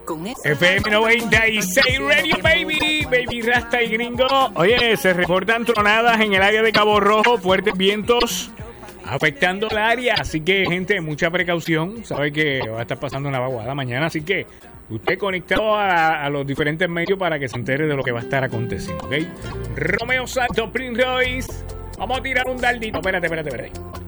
Con eso. FM 96 Radio Baby Rasta y Gringo. Oye, se reportan tronadas en el área de Cabo Rojo, fuertes vientos afectando el área, así que gente, mucha precaución, sabe que va a estar pasando una vaguada mañana, así que usted conectado a los diferentes medios para que se entere de lo que va a estar aconteciendo, ¿ok? Romeo Santos, Prince Royce, vamos a tirar un dardito, espérate.